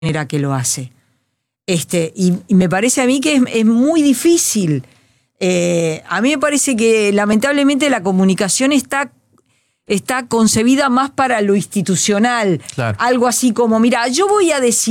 manera que lo hace. Y me parece a mí que es muy difícil. A mí me parece que lamentablemente la comunicación está concebida más para lo institucional. Claro. Algo así como, mira, yo voy a decir